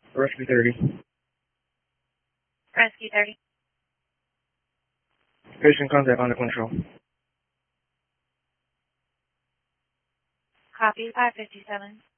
Rescue 30. Rescue 30. Patient contact under control. Copy 557.